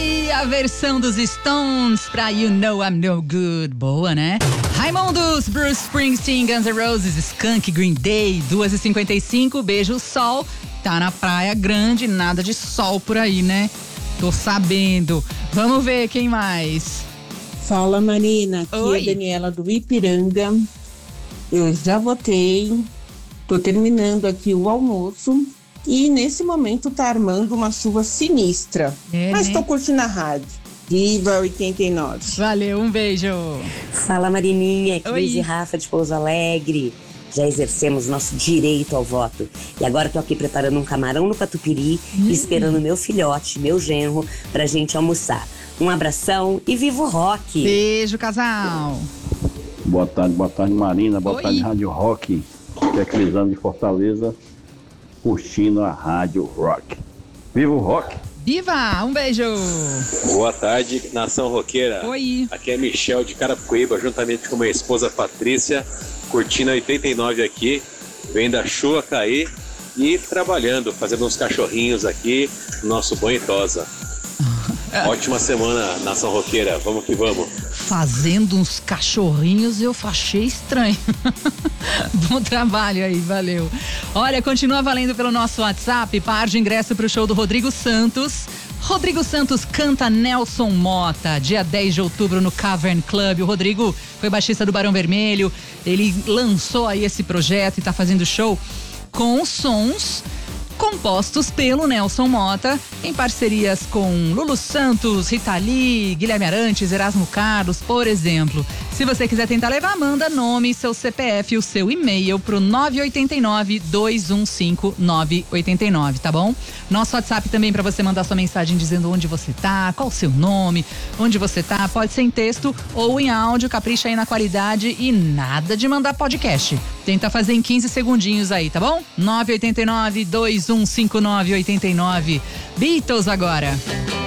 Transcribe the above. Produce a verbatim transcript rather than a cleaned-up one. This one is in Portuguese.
aí a versão dos Stones pra You Know I'm No Good. Boa, né? Raimundos, Bruce Springsteen, Guns N' Roses, Skunk, Green Day, duas e cinquenta e cinco, beijo sol. Tá na Praia Grande, nada de sol por aí, né? Tô sabendo. Vamos ver quem mais. Fala, Marina, aqui Oi. é a Daniela do Ipiranga. Eu já votei, tô terminando aqui o almoço e nesse momento tá armando uma chuva sinistra. É, mas né? tô curtindo a rádio. Viva oitenta e nove. Valeu, um beijo. Fala, Marininha, Cris Oi. e Rafa de Pouso Alegre. Já exercemos nosso direito ao voto. E agora tô aqui preparando um camarão no catupiry Hum. e esperando meu filhote, meu genro, pra gente almoçar. Um abração e viva o rock! Beijo, casal. Boa tarde, boa tarde, Marina. Boa Oi. tarde, Rádio Rock. Aqui é Crisano de Fortaleza, curtindo a Rádio Rock. Viva o rock! Viva, um beijo. Boa tarde, nação roqueira. Oi. Aqui é Michel de Carapicuíba, juntamente com minha esposa Patrícia, curtindo a oitenta e nove aqui, vendo a chuva cair e trabalhando, fazendo uns cachorrinhos aqui no nosso banho e tosa. Ótima semana, nação roqueira. Vamos que vamos. Fazendo uns cachorrinhos eu achei estranho. Bom trabalho aí, valeu. Olha, continua valendo pelo nosso WhatsApp, par de ingresso pro show do Rodrigo Santos. Rodrigo Santos canta Nelson Mota, dia dez de outubro no Cavern Club. O Rodrigo foi baixista do Barão Vermelho, ele lançou aí esse projeto e tá fazendo show com sons compostos pelo Nelson Mota, em parcerias com Lulu Santos, Rita Lee, Guilherme Arantes, Erasmo Carlos, por exemplo. Se você quiser tentar levar, manda nome, seu C P F e o seu e-mail pro nove oito nove, dois um cinco, nove oito nove, tá bom? Nosso WhatsApp também para você mandar sua mensagem dizendo onde você tá, qual o seu nome, onde você tá, pode ser em texto ou em áudio, capricha aí na qualidade e nada de mandar podcast. Tenta fazer em quinze segundinhos aí, tá bom? nove oito nove, dois um cinco, nove oito nove. Beatles agora.